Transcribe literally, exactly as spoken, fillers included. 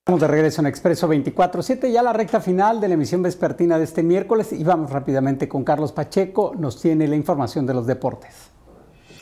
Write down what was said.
Estamos de regreso en Expreso veinticuatro siete, ya la recta final de la emisión vespertina de este miércoles, y vamos rápidamente con Carlos Pacheco, nos tiene la información de los deportes.